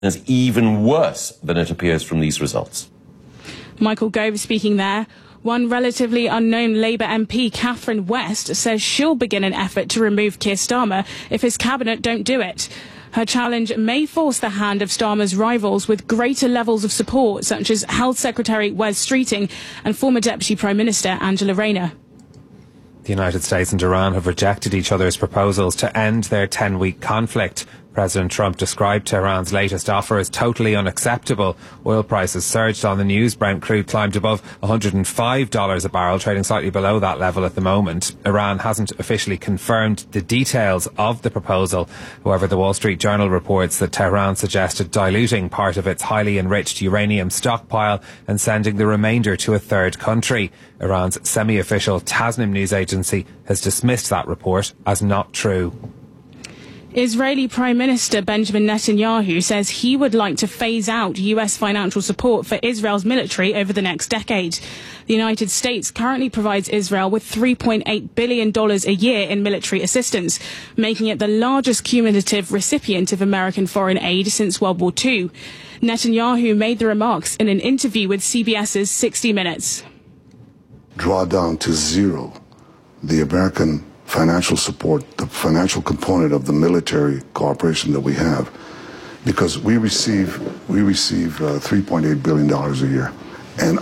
is even worse than it appears from these results. Michael Gove speaking there. One relatively unknown Labour MP, Catherine West, says she'll begin an effort to remove Keir Starmer if his cabinet don't do it. Her challenge may force the hand of Starmer's rivals with greater levels of support, such as Health Secretary Wes Streeting and former Deputy Prime Minister Angela Rayner. The United States and Iran have rejected each other's proposals to end their 10-week conflict. President Trump described Tehran's latest offer as totally unacceptable. Oil prices surged on the news. Brent crude climbed above $105 a barrel, trading slightly below that level at the moment. Iran hasn't officially confirmed the details of the proposal. However, the Wall Street Journal reports that Tehran suggested diluting part of its highly enriched uranium stockpile and sending the remainder to a third country. Iran's semi-official Tasnim news agency has dismissed that report as not true. Israeli Prime Minister Benjamin Netanyahu says he would like to phase out US financial support for Israel's military over the next decade. The United States currently provides Israel with $3.8 billion a year in military assistance, making it the largest cumulative recipient of American foreign aid since World War II. Netanyahu made the remarks in an interview with CBS's 60 Minutes. Draw down to zero the American financial support, the financial component of the military cooperation that we have, because we receive $3.8 billion a year. And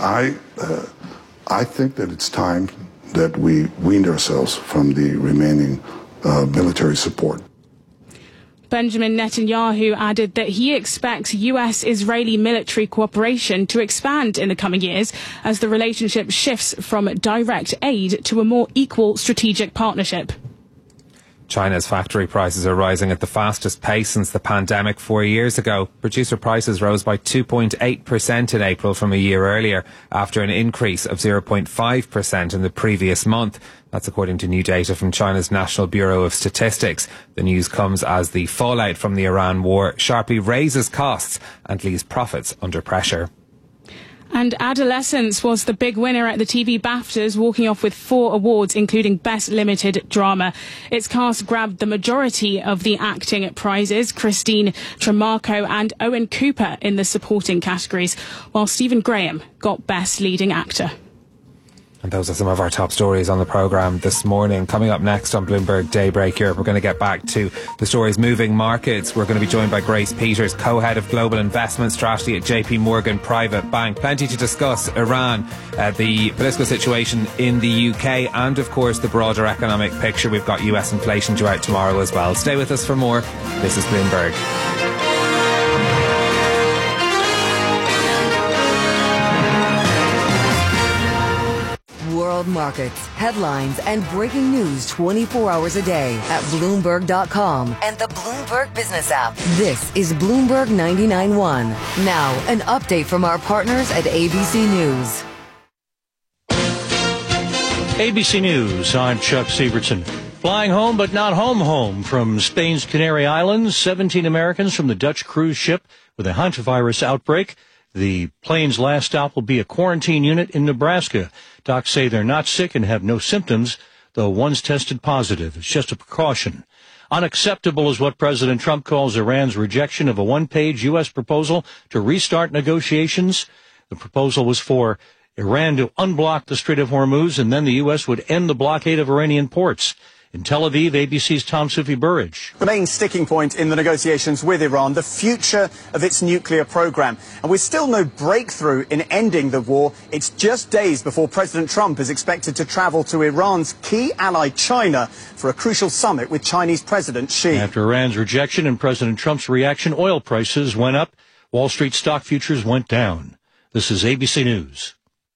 I think that it's time that we weaned ourselves from the remaining military support. Benjamin Netanyahu added that he expects US-Israeli military cooperation to expand in the coming years as the relationship shifts from direct aid to a more equal strategic partnership. China's factory prices are rising at the fastest pace since the pandemic 4 years ago. Producer prices rose by 2.8% in April from a year earlier, after an increase of 0.5% in the previous month. That's according to new data from China's National Bureau of Statistics. The news comes as the fallout from the Iran war sharply raises costs and leaves profits under pressure. And Adolescence was the big winner at the TV BAFTAs, walking off with 4 awards, including Best Limited Drama. Its cast grabbed the majority of the acting prizes, Christine Tremarco and Owen Cooper in the supporting categories, while Stephen Graham got Best Leading Actor. And those are some of our top stories on the programme this morning. Coming up next on Bloomberg Daybreak Europe, we're going to get back to the stories moving markets. We're going to be joined by Grace Peters, co-head of Global Investment Strategy at JP Morgan Private Bank. Plenty to discuss: Iran, the political situation in the UK, and of course the broader economic picture. We've got US inflation due out tomorrow as well. Stay with us for more. This is Bloomberg. World markets, headlines, and breaking news 24 hours a day at Bloomberg.com and the Bloomberg Business app. This is Bloomberg 99.1. Now, an update from our partners at ABC News. ABC News, I'm Chuck Sievertson. Flying home, but not home from Spain's Canary Islands. 17 Americans from the Dutch cruise ship with a hantavirus outbreak. The plane's last stop will be a quarantine unit in Nebraska. Docs say they're not sick and have no symptoms, though one's tested positive. It's just a precaution. Unacceptable is what President Trump calls Iran's rejection of a one-page U.S. proposal to restart negotiations. The proposal was for Iran to unblock the Strait of Hormuz, and then the U.S. would end the blockade of Iranian ports. In Tel Aviv, ABC's Tom Sufi-Burridge. The main sticking point in the negotiations with Iran, the future of its nuclear program. And with still no breakthrough in ending the war, it's just days before President Trump is expected to travel to Iran's key ally, China, for a crucial summit with Chinese President Xi. After Iran's rejection and President Trump's reaction, oil prices went up. Wall Street stock futures went down. This is ABC News.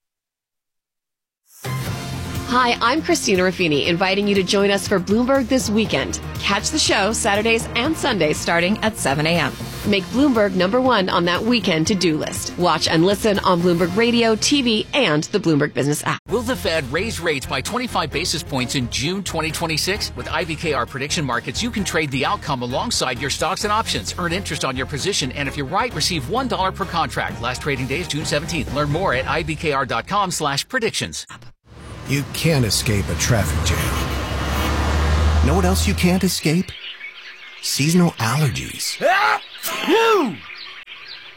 Hi, I'm Christina Ruffini, inviting you to join us for Bloomberg This Weekend. Catch the show Saturdays and Sundays starting at 7 a.m. Make Bloomberg #1 on that weekend to-do list. Watch and listen on Bloomberg Radio, TV, and the Bloomberg Business app. Will the Fed raise rates by 25 basis points in June 2026? With IBKR Prediction Markets, you can trade the outcome alongside your stocks and options. Earn interest on your position, and if you're right, receive $1 per contract. Last trading day is June 17th. Learn more at ibkr.com/predictions. You can't escape a traffic jam. Know what else you can't escape? Seasonal allergies.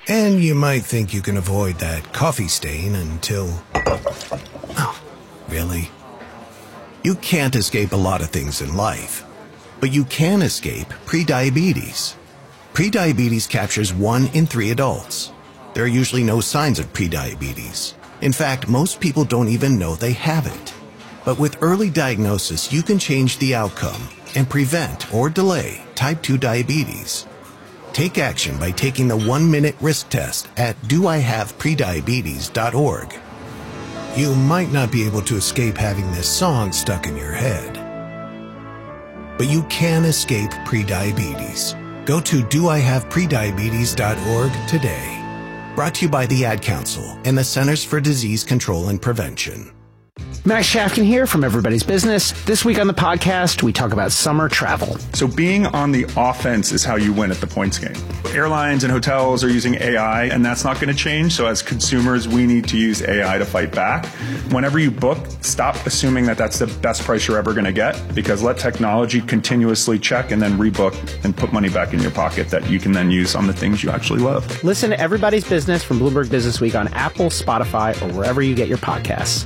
And you might think you can avoid that coffee stain until... Oh, really? You can't escape a lot of things in life, but you can escape prediabetes. Prediabetes captures 1 in 3 adults. There are usually no signs of prediabetes. In fact, most people don't even know they have it. But with early diagnosis, you can change the outcome and prevent or delay type 2 diabetes. Take action by taking the 1-minute risk test at doihaveprediabetes.org. You might not be able to escape having this song stuck in your head, but you can escape prediabetes. Go to doihaveprediabetes.org today. Brought to you by the Ad Council and the Centers for Disease Control and Prevention. Max Shafkin here from Everybody's Business. This week on the podcast, we talk about summer travel. So being on the offense is how you win at the points game. Airlines and hotels are using AI, and that's not going to change. So as consumers, we need to use AI to fight back. Whenever you book, stop assuming that that's the best price you're ever going to get, because let technology continuously check and then rebook and put money back in your pocket that you can then use on the things you actually love. Listen to Everybody's Business from Bloomberg Business Week on Apple, Spotify, or wherever you get your podcasts.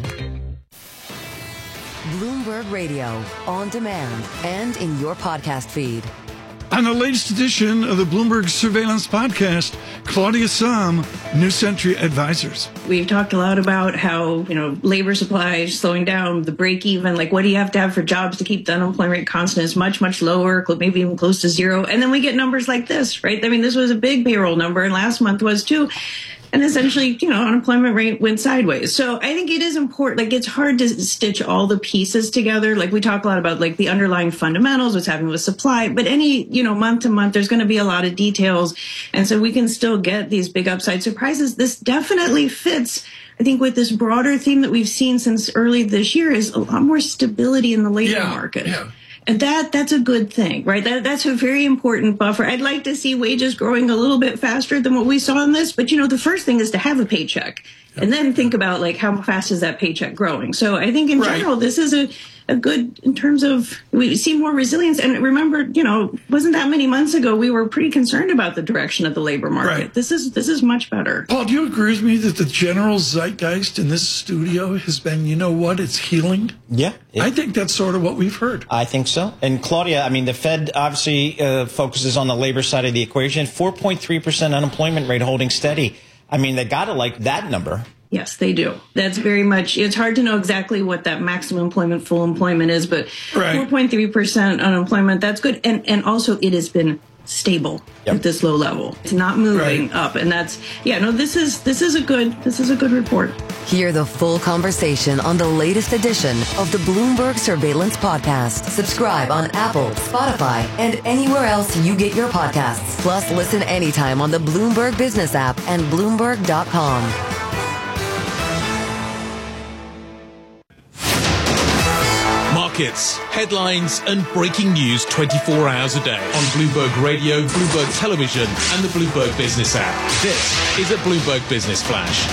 Bloomberg Radio, on demand and in your podcast feed. On the latest edition of the Bloomberg Surveillance Podcast, Claudia Sahm, New Century Advisors. We've talked a lot about how, labor supply is slowing down, the break even, like what do you have to have for jobs to keep the unemployment rate constant is much, much lower, maybe even close to zero. And then we get numbers like this, right? I mean, this was a big payroll number, and last month was too. And essentially, unemployment rate went sideways. So I think it is important. It's hard to stitch all the pieces together. We talk a lot about the underlying fundamentals, what's happening with supply, but any, month to month, there's going to be a lot of details. And so we can still get these big upside surprises. This definitely fits, I think, with this broader theme that we've seen since early this year is a lot more stability in the labor market. Yeah. And that's a good thing, right? That's a very important buffer. I'd like to see wages growing a little bit faster than what we saw in this. But, the first thing is to have a paycheck and then think about how fast is that paycheck growing. So I think in general, this is a good in terms of we see more resilience. And remember, wasn't that many months ago, we were pretty concerned about the direction of the labor market. Right. This is much better. Paul, do you agree with me that the general zeitgeist in this studio has been, it's healing? Yeah. I think that's sort of what we've heard. I think so. And Claudia, the Fed obviously focuses on the labor side of the equation. 4.3% unemployment rate holding steady. They got to like that number. Yes, they do. That's very much, it's hard to know exactly what that maximum employment, full employment is, but 4.3% unemployment, that's good. And also it has been stable at this low level. It's not moving up. And that's, this is a good report. Hear the full conversation on the latest edition of the Bloomberg Surveillance Podcast. Subscribe on Apple, Spotify, and anywhere else you get your podcasts. Plus, listen anytime on the Bloomberg Business app and Bloomberg.com. Markets, headlines, and breaking news 24 hours a day on Bloomberg Radio, Bloomberg Television, and the Bloomberg Business app. This is a Bloomberg Business Flash.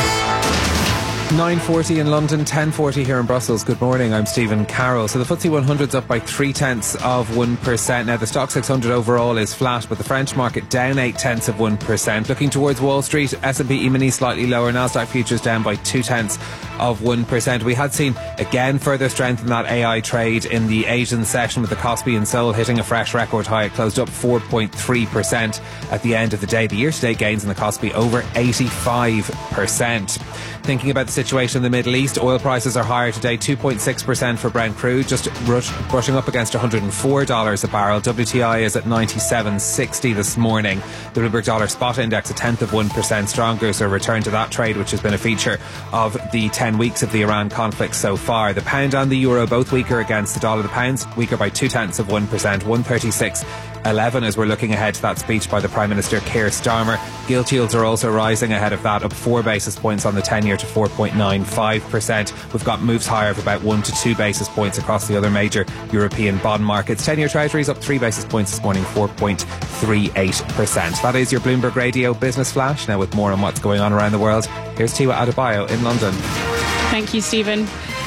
9:40 in London, 10:40 here in Brussels. Good morning, I'm Stephen Carroll. So the FTSE 100's up by 0.3%. Now the Stock 600 overall is flat, but the French market down 0.8%. Looking towards Wall Street, S&P E-mini slightly lower, Nasdaq futures down by 0.2%. We had seen again further strength in that AI trade in the Asian session, with the Kospi in Seoul hitting a fresh record high. It closed up 4.3% at the end of the day. The year-to-date gains in the Kospi over 85%. Thinking about the situation in the Middle East, oil prices are higher today, 2.6% for Brent crude, just brushing up against $104 a barrel. WTI is at 97.60 this morning. The Bloomberg Dollar Spot Index 0.1% stronger, so a return to that trade, which has been a feature of the 10 weeks of the Iran conflict so far. The pound and the euro both weaker against the dollar. The pound's weaker by 0.2%, 136.11 as we're looking ahead to that speech by the Prime Minister Keir Starmer. Gilt yields are also rising ahead of that, up 4 basis points on the 10-year to 4.95%. We've got moves higher of about 1 to 2 basis points across the other major European bond markets. 10-year Treasuries up 3 basis points this morning, 4.38%. That is your Bloomberg Radio Business Flash. Now with more on what's going on around the world, here's Tiwa Adebayo in London. Thank you, Stephen.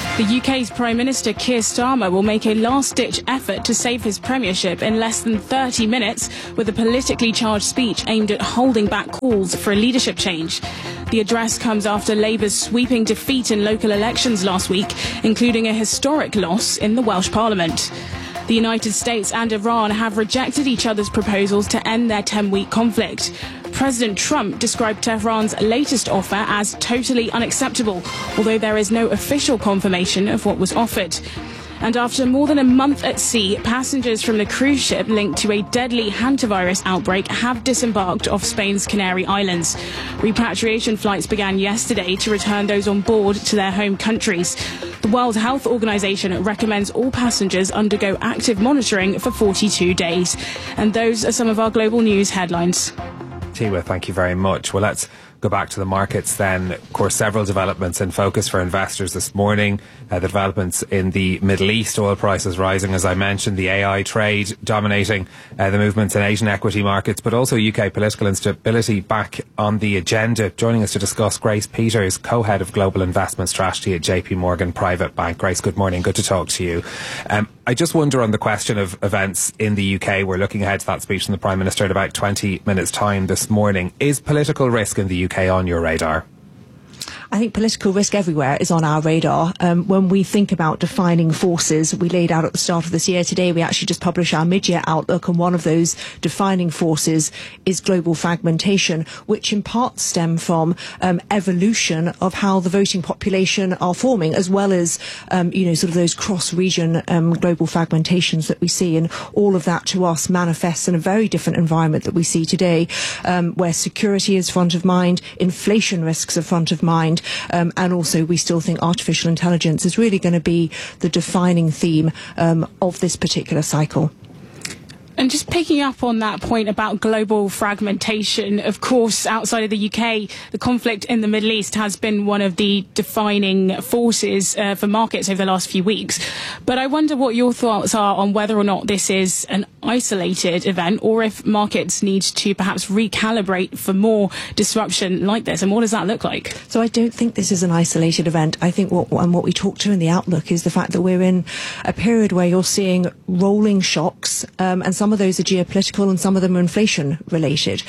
The UK's Prime Minister Keir Starmer will make a last-ditch effort to save his premiership in less than 30 minutes with a politically charged speech aimed at holding back calls for a leadership change. The address comes after Labour's sweeping defeat in local elections last week, including a historic loss in the Welsh Parliament. The United States and Iran have rejected each other's proposals to end their 10-week conflict. President Trump described Tehran's latest offer as totally unacceptable, although there is no official confirmation of what was offered. And after more than a month at sea, passengers from the cruise ship linked to a deadly hantavirus outbreak have disembarked off Spain's Canary Islands. Repatriation flights began yesterday to return those on board to their home countries. The World Health Organization recommends all passengers undergo active monitoring for 42 days. And those are some of our global news headlines. Tiwa, thank you very much. Well, let's go back to the markets then. Of course, several developments in focus for investors this morning. The developments in the Middle East, oil prices rising, as I mentioned, the AI trade dominating the movements in Asian equity markets, but also UK political instability back on the agenda. Joining us to discuss, Grace Peters, co-head of global investment strategy at JP Morgan Private Bank. Grace, good morning. Good to talk to you. I just wonder on the question of events in the UK, we're looking ahead to that speech from the Prime Minister in about 20 minutes' time this morning. Is political risk in the UK on your radar? I think political risk everywhere is on our radar. When we think about defining forces, we laid out at the start of this year. Today, we actually just published our mid-year outlook, and one of those defining forces is global fragmentation, which in part stem from evolution of how the voting population are forming, as well as, sort of those cross-region global fragmentations that we see. And all of that to us manifests in a very different environment that we see today, where security is front of mind, inflation risks are front of mind, and also we still think artificial intelligence is really going to be the defining theme of this particular cycle. And just picking up on that point about global fragmentation, of course, outside of the UK, the conflict in the Middle East has been one of the defining forces for markets over the last few weeks. But I wonder what your thoughts are on whether or not this is an isolated event, or if markets need to perhaps recalibrate for more disruption like this. And what does that look like? So I don't think this is an isolated event. I think what we talked to in the outlook is the fact that we're in a period where you're seeing rolling shocks, and some of those are geopolitical and some of them are inflation related.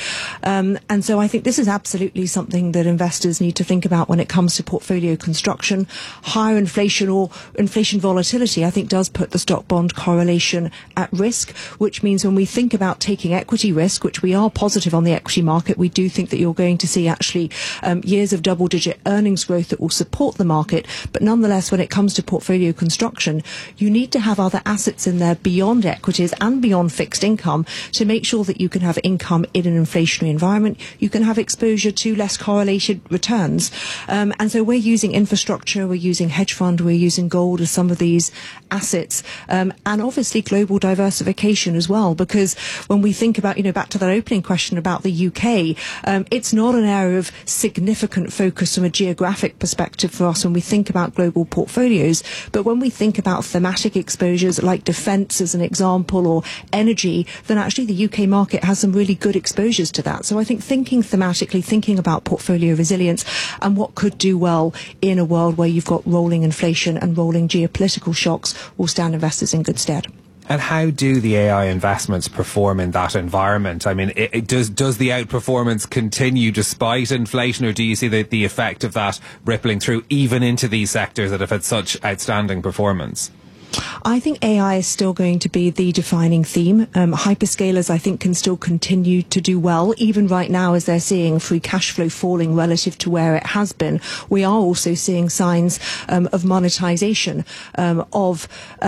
And so I think this is absolutely something that investors need to think about when it comes to portfolio construction. Higher inflation or inflation volatility, I think, does put the stock bond correlation at risk, which means when we think about taking equity risk, which we are positive on the equity market, we do think that you're going to see actually years of double-digit earnings growth that will support the market. But nonetheless, when it comes to portfolio construction, you need to have other assets in there beyond equities and beyond fixed income to make sure that you can have income in an inflationary environment. You can have exposure to less correlated returns. And so we're using infrastructure, we're using hedge fund, we're using gold as some of these assets, and obviously global diversification as well, because when we think about, back to that opening question about the UK, it's not an area of significant focus from a geographic perspective for us when we think about global portfolios. But when we think about thematic exposures like defence as an example, or energy, then actually the UK market has some really good exposures to that. So I think thinking thematically, thinking about portfolio resilience and what could do well in a world where you've got rolling inflation and rolling geopolitical shocks will stand investors in good stead. And how do the AI investments perform in that environment? I mean, does the outperformance continue despite inflation, or do you see the effect of that rippling through even into these sectors that have had such outstanding performance? I think AI is still going to be the defining theme. Hyperscalers, I think, can still continue to do well, even right now as they're seeing free cash flow falling relative to where it has been. We are also seeing signs of monetization of,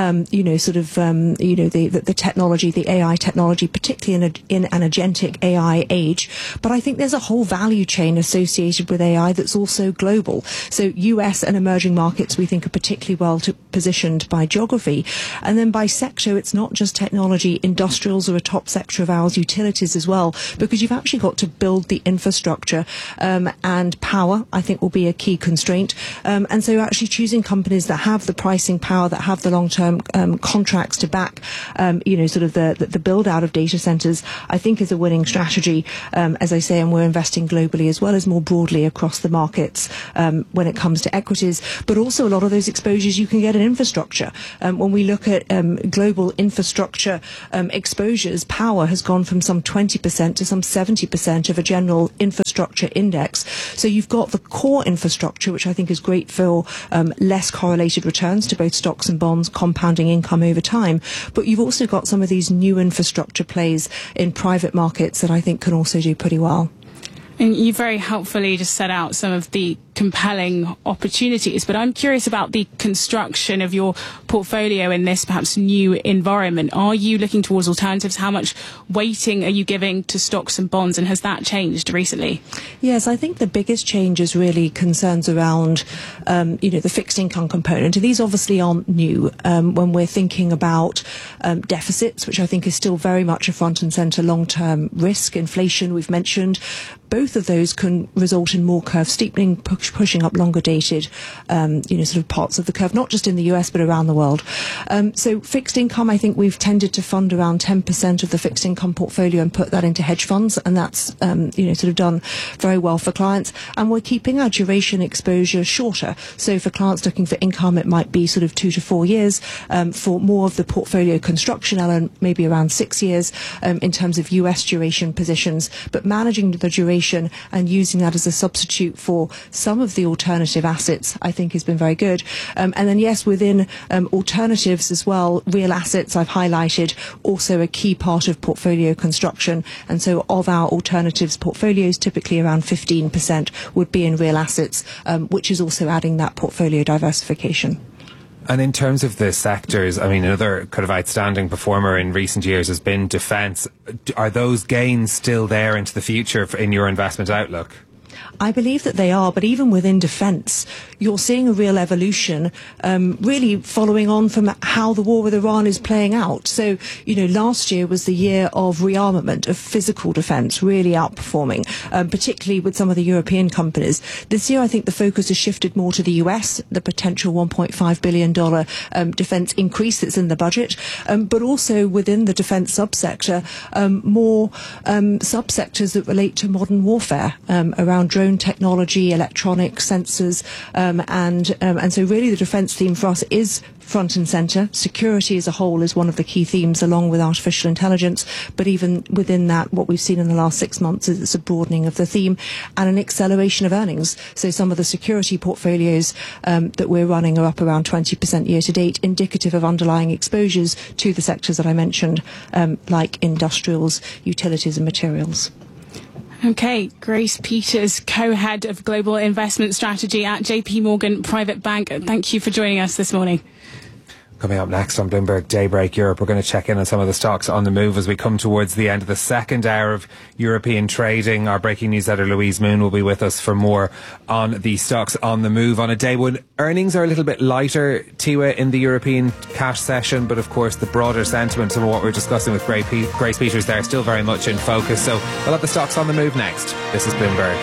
the technology, the AI technology, particularly in an agentic AI age. But I think there's a whole value chain associated with AI that's also global. So US and emerging markets, we think, are particularly well positioned by geography. geography. And then by sector, it's not just technology. Industrials are a top sector of ours, utilities as well, because you've actually got to build the infrastructure, and power, I think, will be a key constraint. And so actually choosing companies that have the pricing power, that have the long-term contracts to back, sort of the build-out of data centers, I think is a winning strategy, as I say, and we're investing globally as well as more broadly across the markets when it comes to equities, but also a lot of those exposures you can get in infrastructure. When we look at global infrastructure exposures, power has gone from some 20% to some 70% of a general infrastructure index. So you've got the core infrastructure, which I think is great for less correlated returns to both stocks and bonds, compounding income over time. But you've also got some of these new infrastructure plays in private markets that I think can also do pretty well. And you very helpfully just set out some of the compelling opportunities, but I'm curious about the construction of your portfolio in this perhaps new environment. Are you looking towards alternatives? How much weighting are you giving to stocks and bonds, and has that changed recently? Yes, I think the biggest change is really concerns around the fixed income component. And these obviously aren't new when we're thinking about deficits, which I think is still very much a front and centre long-term risk. Inflation, we've mentioned. Both of those can result in more curve steepening, pushing up longer dated, sort of parts of the curve, not just in the US, but around the world. So fixed income, I think we've tended to fund around 10% of the fixed income portfolio and put that into hedge funds. And that's, sort of done very well for clients. And we're keeping our duration exposure shorter. So for clients looking for income, it might be sort of 2 to 4 years. For more of the portfolio construction element, maybe around 6 years in terms of US duration positions. But managing the duration and using that as a substitute for some of the alternative assets, I think, has been very good. And then, yes, within alternatives as well, real assets I've highlighted, also a key part of portfolio construction. And so of our alternatives portfolios, typically around 15% would be in real assets, which is also adding that portfolio diversification. And in terms of the sectors, I mean, another kind of outstanding performer in recent years has been defence. Are those gains still there into the future in your investment outlook? I believe that they are, but even within defence, you're seeing a real evolution, really following on from how the war with Iran is playing out. So, last year was the year of rearmament, of physical defence, really outperforming, particularly with some of the European companies. This year, I think the focus has shifted more to the US, the potential $1.5 billion defence increase that's in the budget, but also within the defence subsector, more subsectors that relate to modern warfare, around drone technology, electronic sensors, and so really the defence theme for us is front and centre. Security as a whole is one of the key themes, along with artificial intelligence. But even within that, what we've seen in the last 6 months is it's a broadening of the theme and an acceleration of earnings. So some of the security portfolios that we're running are up around 20% year to date, indicative of underlying exposures to the sectors that I mentioned, like industrials, utilities and materials. Okay, Grace Peters, co-head of Global Investment Strategy at JP Morgan Private Bank. Thank you for joining us this morning. Coming up next on Bloomberg Daybreak Europe, we're going to check in on some of the stocks on the move as we come towards the end of the second hour of European trading. Our breaking news editor Louise Moon will be with us for more on the stocks on the move on a day when earnings are a little bit lighter, Tiwa, in the European cash session, but of course the broader sentiment, some of what we're discussing with Grace Peters there, still very much in focus. So we'll have the stocks on the move next. This is Bloomberg.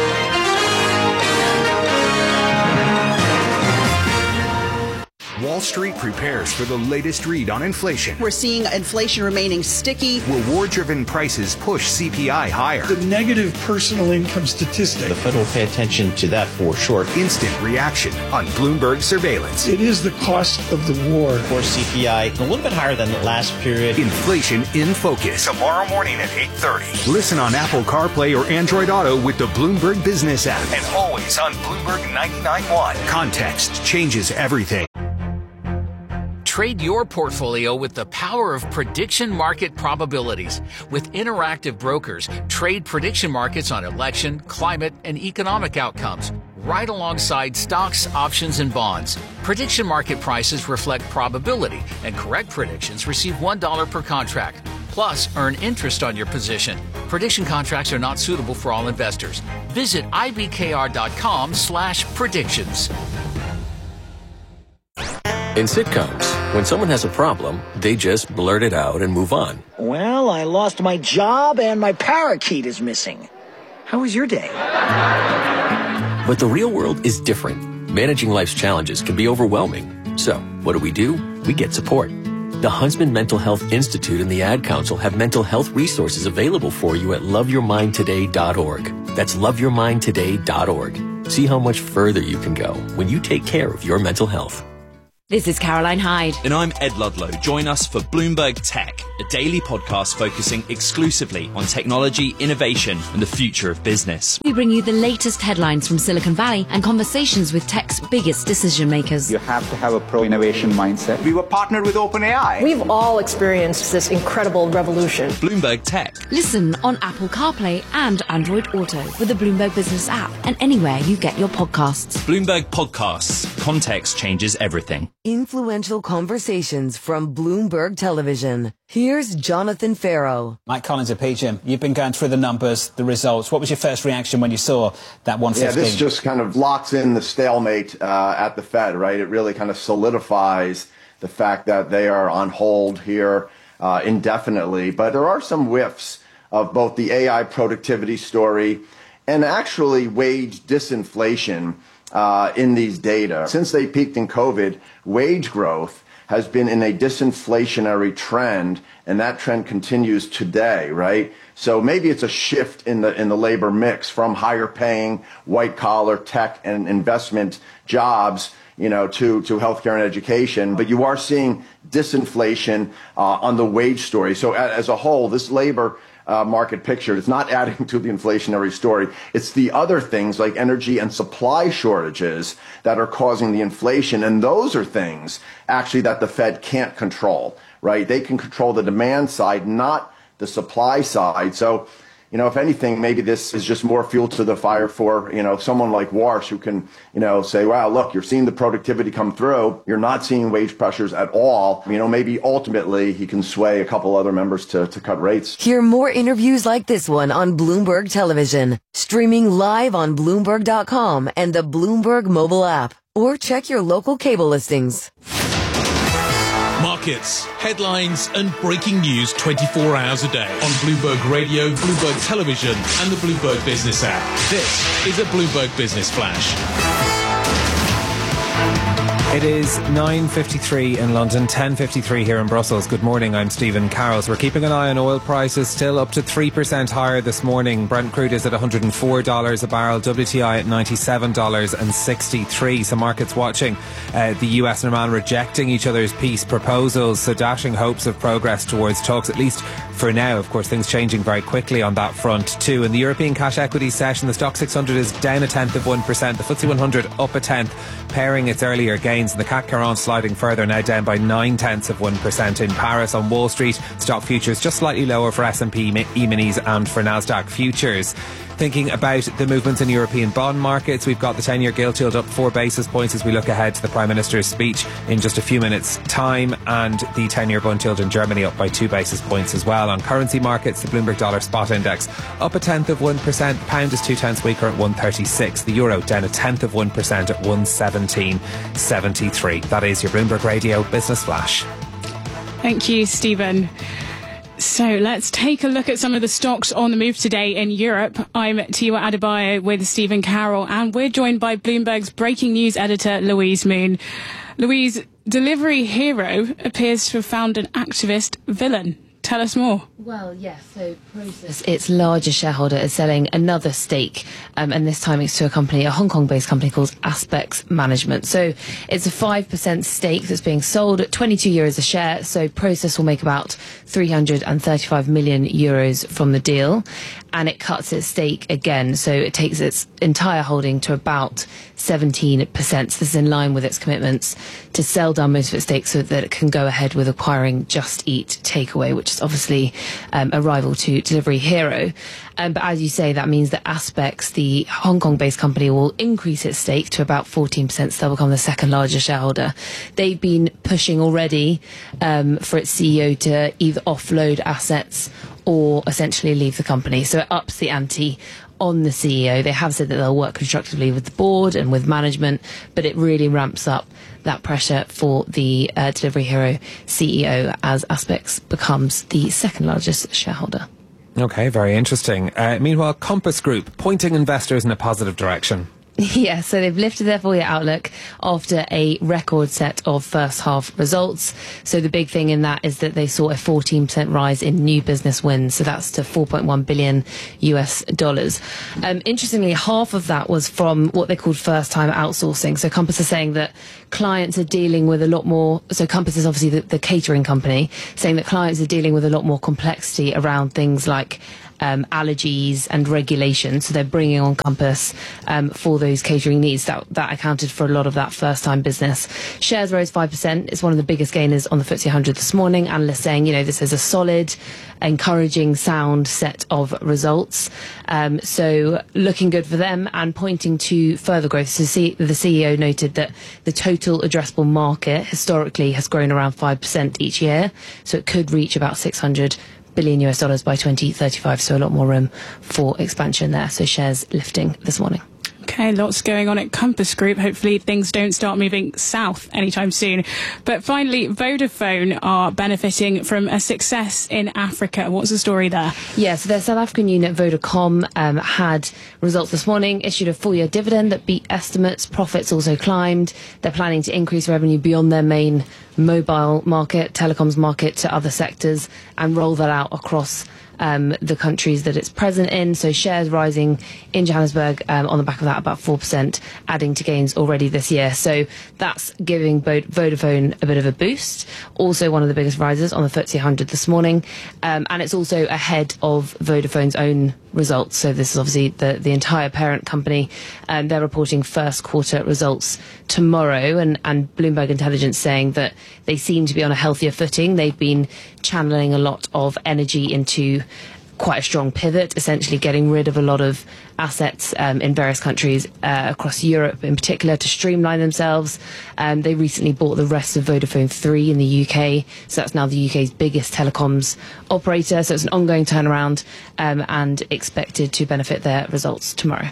Wall Street prepares for the latest read on inflation. We're seeing inflation remaining sticky. Reward-driven prices push CPI higher. The negative personal income statistic. The Fed will pay attention to that for sure. Instant reaction on Bloomberg Surveillance. It is the cost of the war. For CPI, a little bit higher than the last period. Inflation in Focus. Tomorrow morning at 8:30. Listen on Apple CarPlay or Android Auto with the Bloomberg Business app. And always on Bloomberg 99.1. Context changes everything. Trade your portfolio with the power of prediction market probabilities. With Interactive Brokers, trade prediction markets on election, climate, and economic outcomes, right alongside stocks, options, and bonds. Prediction market prices reflect probability, and correct predictions receive $1 per contract. Plus, earn interest on your position. Prediction contracts are not suitable for all investors. Visit ibkr.com/predictions. In sitcoms, when someone has a problem, they just blurt it out and move on. Well, I lost my job and my parakeet is missing. How was your day? But the real world is different. Managing life's challenges can be overwhelming. So, what do? We get support. The Huntsman Mental Health Institute and the Ad Council have mental health resources available for you at loveyourmindtoday.org. That's loveyourmindtoday.org. See how much further you can go when you take care of your mental health. This is Caroline Hyde. And I'm Ed Ludlow. Join us for Bloomberg Tech, a daily podcast focusing exclusively on technology, innovation, and the future of business. We bring you the latest headlines from Silicon Valley and conversations with tech's biggest decision makers. You have to have a pro-innovation mindset. We were partnered with OpenAI. We've all experienced this incredible revolution. Bloomberg Tech. Listen on Apple CarPlay and Android Auto with the Bloomberg Business app and anywhere you get your podcasts. Bloomberg Podcasts. Context changes everything. Influential conversations from Bloomberg Television. Here's Jonathan Farrow. Mike Collins of PGIM, you've been going through the numbers, the results. What was your first reaction when you saw that 115? Yeah, this just kind of locks in the stalemate at the Fed, right? It really kind of solidifies the fact that they are on hold here indefinitely. But there are some whiffs of both the AI productivity story and actually wage disinflation in these data. Since they peaked in COVID, wage growth has been in a disinflationary trend, and that trend continues today, right? So maybe it's a shift in the labor mix from higher paying white collar tech and investment jobs, to healthcare and education, but you are seeing disinflation on the wage story. So as a whole, this labor market picture. It's not adding to the inflationary story. It's the other things like energy and supply shortages that are causing the inflation. And those are things actually that the Fed can't control, right? They can control the demand side, not the supply side. So, if anything, maybe this is just more fuel to the fire for, someone like Warsh who can, say, wow, look, you're seeing the productivity come through. You're not seeing wage pressures at all. Maybe ultimately he can sway a couple other members to cut rates. Hear more interviews like this one on Bloomberg Television, streaming live on Bloomberg.com and the Bloomberg mobile app, or check your local cable listings. Markets, headlines and breaking news 24 hours a day on Bloomberg Radio, Bloomberg Television and the Bloomberg Business app. This is a Bloomberg Business Flash. It is 9:53 in London, 10:53 here in Brussels. Good morning, I'm Stephen Carrolls. We're keeping an eye on oil prices, still up to 3% higher this morning. Brent crude is at $104 a barrel, WTI at $97.63. So markets watching the US and Iran rejecting each other's peace proposals, so dashing hopes of progress towards talks, at least for now. Of course, things changing very quickly on that front too. In the European cash equities session, the Stock 600 is down 0.1%, the FTSE 100 up 0.1%, pairing its earlier gains. And the CAC 40 sliding further, now down by 0.9% in Paris. On Wall Street, stock futures just slightly lower for S&P E-minis and for Nasdaq futures. Thinking about the movements in European bond markets, we've got the 10-year gilt yield up 4 basis points as we look ahead to the Prime Minister's speech in just a few minutes' time, and the 10-year bond yield in Germany up by 2 basis points as well. On currency markets, the Bloomberg Dollar Spot Index up 0.1%, the pound is 0.2 weaker at 1.36, the euro down 0.1% at 1.1773. That is your Bloomberg Radio Business Flash. Thank you, Stephen. So let's take a look at some of the stocks on the move today in Europe. I'm Tiwa Adebayo with Stephen Carroll, and we're joined by Bloomberg's breaking news editor, Louise Moon. Louise, Delivery Hero appears to have found an activist villain. Tell us more. Well, yes, so Prosus, its largest shareholder, is selling another stake, and this time it's to a Hong Kong-based company called Aspects Management. So it's a 5% stake that's being sold at 22 euros a share, so Prosus will make about 335 million euros from the deal, and it cuts its stake again, so it takes its entire holding to about 17%. This is in line with its commitments to sell down most of its stake so that it can go ahead with acquiring Just Eat Takeaway, which is obviously a rival to Delivery Hero. But as you say, that means that Aspects, the Hong Kong-based company, will increase its stake to about 14%, so they'll become the second largest shareholder. They've been pushing already for its CEO to either offload assets or essentially leave the company. So it ups the ante on the CEO. They have said that they'll work constructively with the board and with management, but it really ramps up that pressure for the Delivery Hero CEO as Aspects becomes the second largest shareholder. Okay, very interesting. Meanwhile, Compass Group pointing investors in a positive direction. Yeah, so they've lifted their full year outlook after a record set of first half results. So the big thing in that is that they saw a 14% rise in new business wins. So that's to $4.1 billion. Interestingly, half of that was from what they called first time outsourcing. So Compass is saying that clients are dealing with a lot more. So Compass is obviously the catering company, saying that clients are dealing with a lot more complexity around things like allergies and regulations. So they're bringing on Compass for those catering needs. That accounted for a lot of that first time business. Shares rose 5%. It's one of the biggest gainers on the FTSE 100 this morning. Analysts saying, this is a solid, encouraging, sound set of results. So looking good for them and pointing to further growth. So the CEO noted that the total addressable market historically has grown around 5% each year. So it could reach about $600 billion by 2035, so a lot more room for expansion there. So shares lifting this morning. Okay, lots going on at Compass Group. Hopefully things don't start moving south anytime soon. But finally, Vodafone are benefiting from a success in Africa. What's the story there? Yeah, so their South African unit, Vodacom, had results this morning, issued a full-year dividend that beat estimates. Profits also climbed. They're planning to increase revenue beyond their main mobile market, telecoms market, to other sectors and roll that out across the countries that it's present in. So shares rising in Johannesburg on the back of that, about 4%, adding to gains already this year. So that's giving Vodafone a bit of a boost. Also one of the biggest rises on the FTSE 100 this morning. And it's also ahead of Vodafone's own results. So this is obviously the entire parent company. They're reporting first quarter results tomorrow, and Bloomberg Intelligence saying that they seem to be on a healthier footing. They've been channeling a lot of energy into quite a strong pivot, essentially getting rid of a lot of assets in various countries across Europe in particular to streamline themselves. They recently bought the rest of Vodafone 3 in the UK, so that's now the UK's biggest telecoms operator. So it's an ongoing turnaround and expected to benefit their results tomorrow.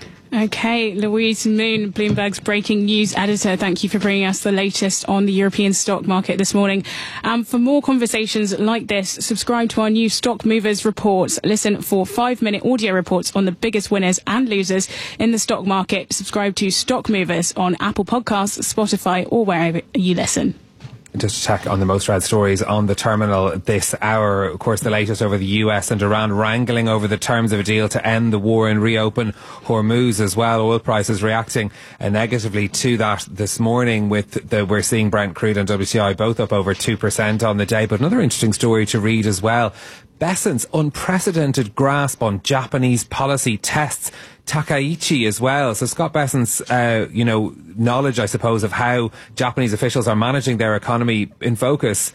Okay, Louise Moon, Bloomberg's breaking news editor. Thank you for bringing us the latest on the European stock market this morning. For more conversations like this, subscribe to our new Stock Movers reports. Listen for 5-minute audio reports on the biggest winners and losers in the stock market. Subscribe to Stock Movers on Apple Podcasts, Spotify, or wherever you listen. Just to check on the most read stories on the terminal this hour. Of course, the latest over the US and Iran wrangling over the terms of a deal to end the war and reopen Hormuz as well. Oil prices reacting negatively to that this morning we're seeing Brent crude and WTI both up over 2% on the day. But another interesting story to read as well. Besant's unprecedented grasp on Japanese policy tests Takaichi as well. So Scott Besant's, knowledge, I suppose, of how Japanese officials are managing their economy in focus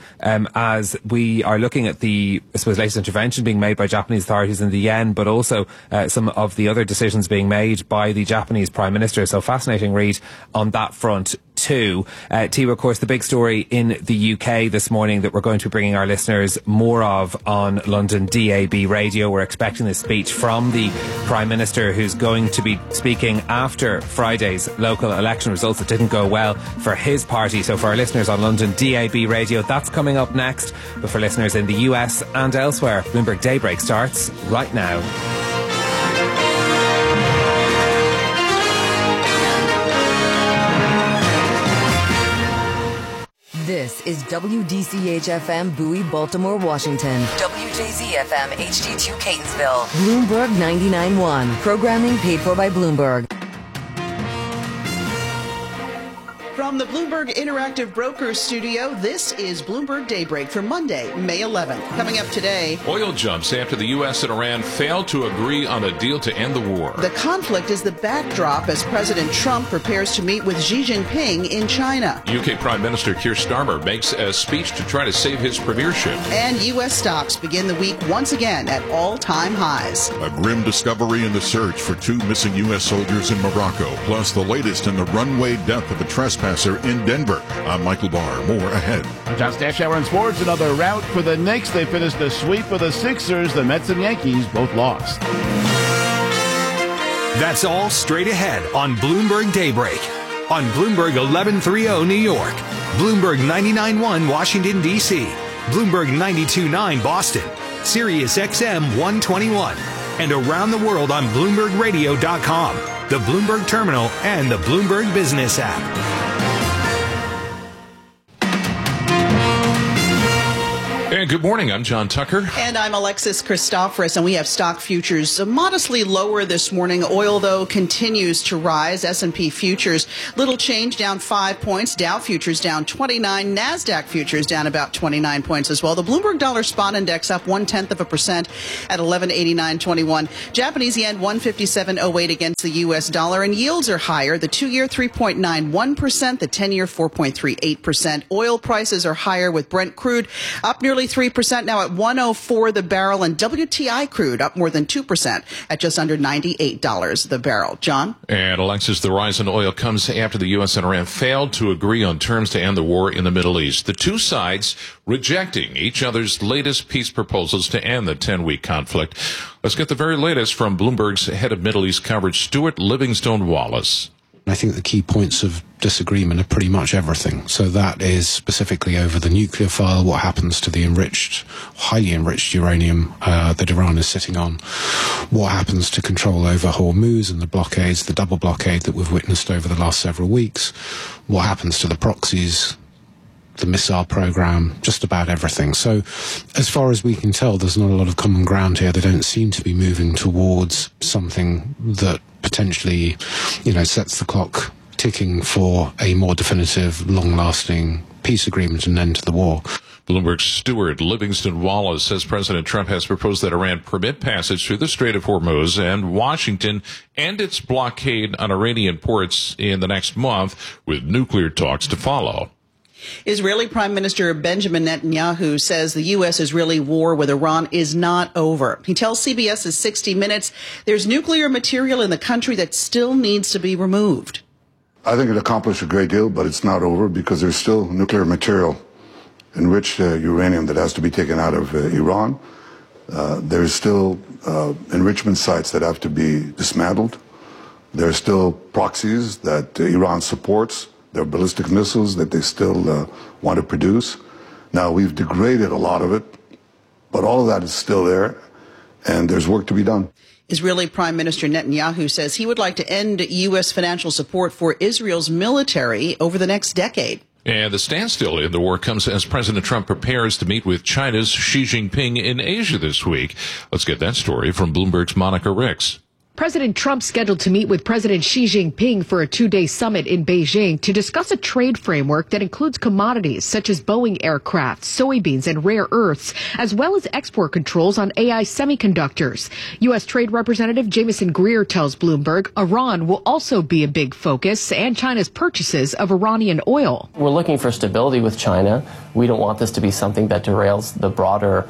as we are looking at the, I suppose, latest intervention being made by Japanese authorities in the yen, but also some of the other decisions being made by the Japanese Prime Minister. So fascinating read on that front too. Tiwa, of course, the big story in the UK this morning that we're going to be bringing our listeners more of on London DAB radio. We're expecting this speech from the Prime Minister, who's going to be speaking after Friday's local election results that didn't go well for his party. So for our listeners on London DAB radio, that's coming up next. But for listeners in the US and elsewhere, Bloomberg Daybreak starts right now. This is WDCH-FM Bowie, Baltimore, Washington. WJZ-FM HD2 Catonsville. Bloomberg 99.1. Programming paid for by Bloomberg. From the Bloomberg Interactive Brokers Studio, this is Bloomberg Daybreak for Monday, May 11th. Coming up today, oil jumps after the U.S. and Iran failed to agree on a deal to end the war. The conflict is the backdrop as President Trump prepares to meet with Xi Jinping in China. UK Prime Minister Keir Starmer makes a speech to try to save his premiership. And U.S. stocks begin the week once again at all-time highs. A grim discovery in the search for 2 missing U.S. soldiers in Morocco, plus the latest in the runway death of a trespasser in Denver. I'm Michael Barr. More ahead. On John's Dash Hour in Sports, another rout for the Knicks. They finished a sweep of the Sixers. The Mets and Yankees both lost. That's all straight ahead on Bloomberg Daybreak. On Bloomberg 1130 New York, Bloomberg 99.1 Washington, D.C., Bloomberg 92.9 Boston, Sirius XM 121, and around the world on BloombergRadio.com, the Bloomberg Terminal, and the Bloomberg Business app. And good morning. I'm John Tucker. And I'm Alexis Christoforous, and we have stock futures modestly lower this morning. Oil, though, continues to rise. S&P futures, little change, down 5 points. Dow futures down 29. NASDAQ futures down about 29 points as well. The Bloomberg Dollar Spot Index up 0.1% at 1189.21. Japanese yen 157.08 against the U.S. dollar, and yields are higher. The 2-year 3.91%, the 10-year 4.38%. Oil prices are higher, with Brent crude up nearly 3% now at $104 the barrel, and WTI crude up more than 2% at just under $98 the barrel. John? And Alexis, the rise in oil comes after the U.S. and Iran failed to agree on terms to end the war in the Middle East. The two sides rejecting each other's latest peace proposals to end the 10-week conflict. Let's get the very latest from Bloomberg's head of Middle East coverage, Stuart Livingstone Wallace. I think the key points of disagreement are pretty much everything. So that is specifically over the nuclear file, what happens to the highly enriched uranium that Iran is sitting on, what happens to control over Hormuz and the blockades, the double blockade that we've witnessed over the last several weeks, what happens to the proxies, the missile program, just about everything. So as far as we can tell, there's not a lot of common ground here. They don't seem to be moving towards something that potentially, sets the clock ticking for a more definitive, long-lasting peace agreement and end to the war. Bloomberg's Stuart Livingstone Wallace says President Trump has proposed that Iran permit passage through the Strait of Hormuz, and Washington end its blockade on Iranian ports in the next month, with nuclear talks to follow. Israeli Prime Minister Benjamin Netanyahu says the U.S.-Israeli war with Iran is not over. He tells CBS's 60 Minutes there's nuclear material in the country that still needs to be removed. I think it accomplished a great deal, but it's not over because there's still nuclear material, enriched uranium, that has to be taken out of Iran. There's still enrichment sites that have to be dismantled. There are still proxies that Iran supports. There are ballistic missiles that they still want to produce. Now, we've degraded a lot of it, but all of that is still there, and there's work to be done. Israeli Prime Minister Netanyahu says he would like to end U.S. financial support for Israel's military over the next decade. And the standstill in the war comes as President Trump prepares to meet with China's Xi Jinping in Asia this week. Let's get that story from Bloomberg's Monica Ricks. President Trump scheduled to meet with President Xi Jinping for a 2-day summit in Beijing to discuss a trade framework that includes commodities such as Boeing aircraft, soybeans, and rare earths, as well as export controls on AI semiconductors. U.S. Trade Representative Jameson Greer tells Bloomberg Iran will also be a big focus, and China's purchases of Iranian oil. We're looking for stability with China. We don't want this to be something that derails the broader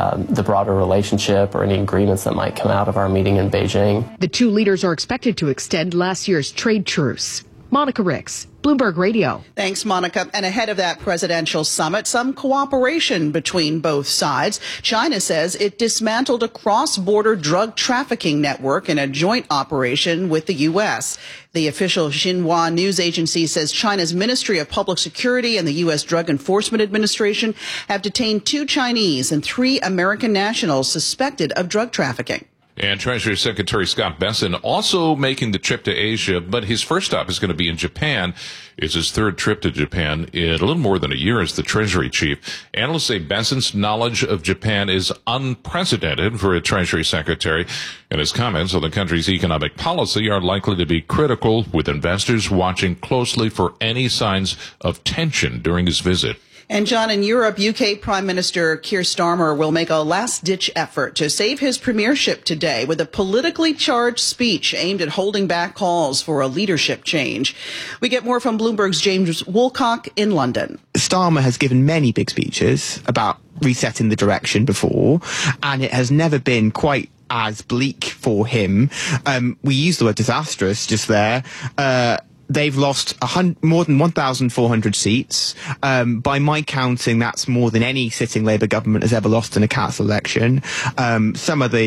relationship or any agreements that might come out of our meeting in Beijing. The two leaders are expected to extend last year's trade truce. Monica Ricks, Bloomberg Radio. Thanks, Monica. And ahead of that presidential summit, some cooperation between both sides. China says it dismantled a cross-border drug trafficking network in a joint operation with the U.S. The official Xinhua news agency says China's Ministry of Public Security and the U.S. Drug Enforcement Administration have detained 2 Chinese and 3 American nationals suspected of drug trafficking. And Treasury Secretary Scott Bessent also making the trip to Asia, but his first stop is going to be in Japan. It's his 3rd trip to Japan in a little more than a year as the Treasury Chief. Analysts say Bessent's knowledge of Japan is unprecedented for a Treasury Secretary, and his comments on the country's economic policy are likely to be critical, with investors watching closely for any signs of tension during his visit. And John, in Europe, UK Prime Minister Keir Starmer will make a last-ditch effort to save his premiership today with a politically charged speech aimed at holding back calls for a leadership change. We get more from Bloomberg's James Woolcock in London. Starmer has given many big speeches about resetting the direction before, and it has never been quite as bleak for him. We used the word disastrous just there. They've lost more than 1,400 seats. By my counting, that's more than any sitting Labour government has ever lost in a council election. Some of the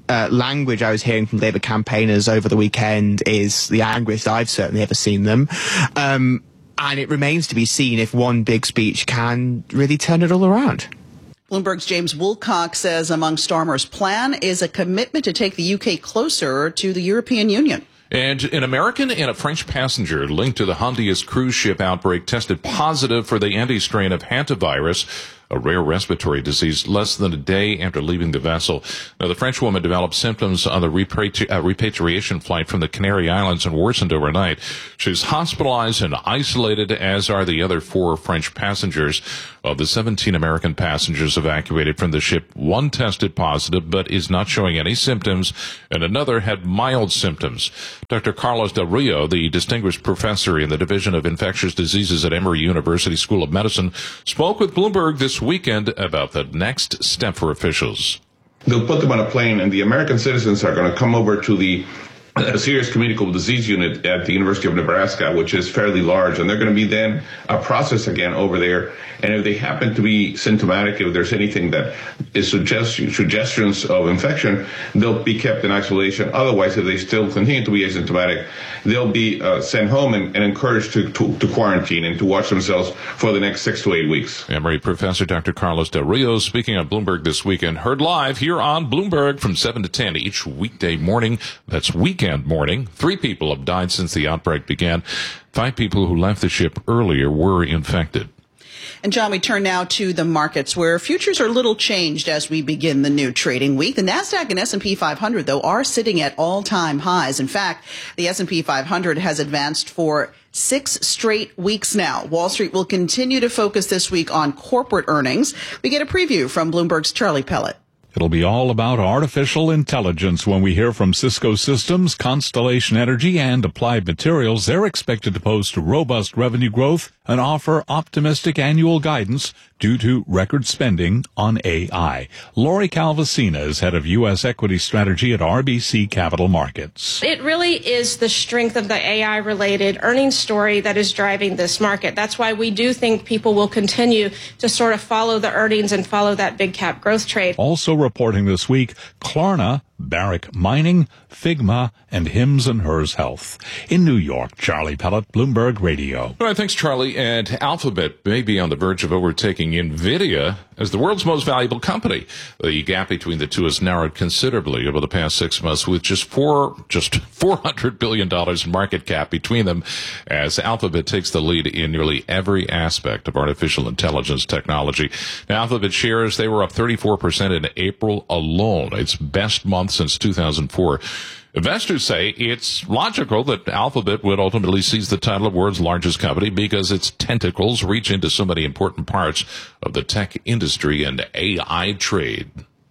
language I was hearing from Labour campaigners over the weekend is the angriest I've certainly ever seen them. And it remains to be seen if one big speech can really turn it all around. Bloomberg's James Woolcock says among Starmer's plan is a commitment to take the UK closer to the European Union. And an American and a French passenger linked to the Hondias cruise ship outbreak tested positive for the anti-strain of hantavirus, a rare respiratory disease, less than a day after leaving the vessel. Now, the French woman developed symptoms on the repatriation flight from the Canary Islands and worsened overnight. She's hospitalized and isolated, as are the other 4 French passengers. Of the 17 American passengers evacuated from the ship, 1 tested positive but is not showing any symptoms, and another had mild symptoms. Dr. Carlos Del Rio, the distinguished professor in the Division of Infectious Diseases at Emory University School of Medicine, spoke with Bloomberg this weekend about the next step for officials. They'll put them on a plane, and the American citizens are going to come over to the Serious Communicable Disease Unit at the University of Nebraska, which is fairly large, and they're going to be then processed again over there. And if they happen to be symptomatic, if there's anything that is suggestions of infection, they'll be kept in isolation. Otherwise, if they still continue to be asymptomatic, they'll be sent home and encouraged to quarantine and to watch themselves for the next 6 to 8 weeks. Emory professor Dr. Carlos Del Rio speaking on Bloomberg This Weekend, heard live here on Bloomberg from 7 to 10 each weekday morning. That's weekend morning. 3 people have died since the outbreak began. 5 people who left the ship earlier were infected. And John, we turn now to the markets where futures are little changed as we begin the new trading week. The Nasdaq and S&P 500, though, are sitting at all-time highs. In fact, the S&P 500 has advanced for 6 straight weeks now. Wall Street will continue to focus this week on corporate earnings. We get a preview from Bloomberg's Charlie Pellet. It'll be all about artificial intelligence when we hear from Cisco Systems, Constellation Energy, and Applied Materials. They're expected to post robust revenue growth and offer optimistic annual guidance due to record spending on AI. Lori Calvasina is head of U.S. equity strategy at RBC Capital Markets. It really is the strength of the AI-related earnings story that is driving this market. That's why we do think people will continue to sort of follow the earnings and follow that big cap growth trade. Also reporting this week, Klarna, Barrick Mining, Figma, and Hims & Hers Health. In New York, Charlie Pellet, Bloomberg Radio. All right, thanks, Charlie. And Alphabet may be on the verge of overtaking NVIDIA as the world's most valuable company. The gap between the two has narrowed considerably over the past 6 months, with just $400 billion in market cap between them, as Alphabet takes the lead in nearly every aspect of artificial intelligence technology. Now, Alphabet shares, they were up 34% in April alone, its best month since 2004. Investors say it's logical that Alphabet would ultimately seize the title of world's largest company because its tentacles reach into so many important parts of the tech industry and AI trade.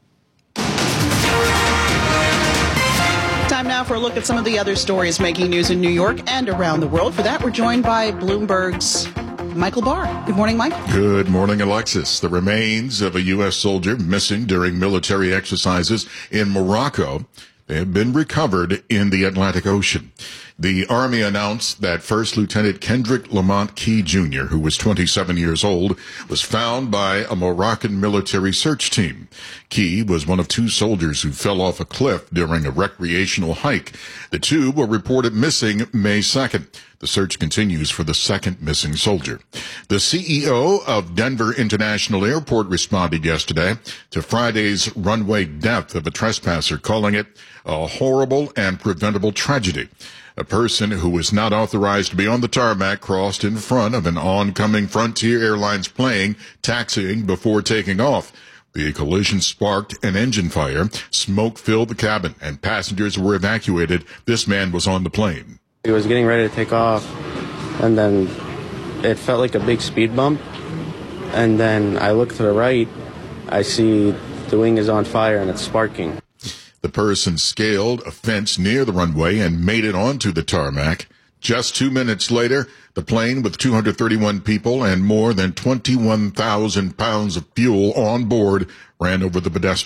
Time now for a look at some of the other stories making news in New York and around the world. For that, we're joined by Bloomberg's Michael Barr. Good morning, Mike. Good morning, Alexis. The remains of a U.S. soldier missing during military exercises in Morocco have been recovered in the Atlantic Ocean. The Army announced that First Lieutenant Kendrick Lamont Key Jr., who was 27 years old, was found by a Moroccan military search team. Key was one of 2 soldiers who fell off a cliff during a recreational hike. The 2 were reported missing May 2nd. The search continues for the second missing soldier. The CEO of Denver International Airport responded yesterday to Friday's runway death of a trespasser, calling it a horrible and preventable tragedy. A person who was not authorized to be on the tarmac crossed in front of an oncoming Frontier Airlines plane, taxiing before taking off. The collision sparked an engine fire. Smoke filled the cabin, and passengers were evacuated. This man was on the plane. He was getting ready to take off, and then it felt like a big speed bump. And then I look to the right, I see the wing is on fire and it's sparking. The person scaled a fence near the runway and made it onto the tarmac. Just 2 minutes later, the plane with 231 people and more than 21,000 pounds of fuel on board ran over the pedestrian.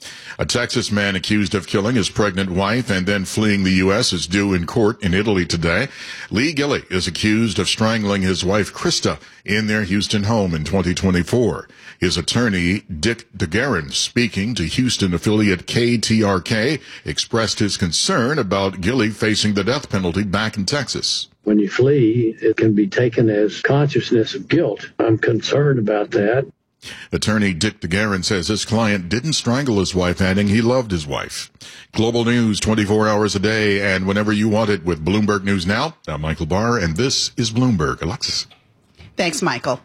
A Texas man accused of killing his pregnant wife and then fleeing the U.S. is due in court in Italy today. Lee Gilley is accused of strangling his wife, Krista, in their Houston home in 2024. His attorney, Dick DeGuerin, speaking to Houston affiliate KTRK, expressed his concern about Gilley facing the death penalty back in Texas. When you flee, it can be taken as consciousness of guilt. I'm concerned about that. Attorney Dick DeGuerin says his client didn't strangle his wife, adding he loved his wife. Global news 24 hours a day and whenever you want it with Bloomberg News Now. I'm Michael Barr, and this is Bloomberg. Alexis. Thanks, Michael.